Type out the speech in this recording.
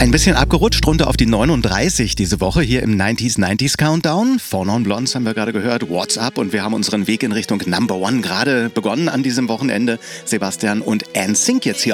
Ein bisschen abgerutscht, runter auf die 39 diese Woche hier im 90s Countdown. Four Non Blondes haben wir gerade gehört, What's Up, und wir haben unseren Weg in Richtung Number One gerade begonnen an diesem Wochenende. Sebastian und NSYNC jetzt hier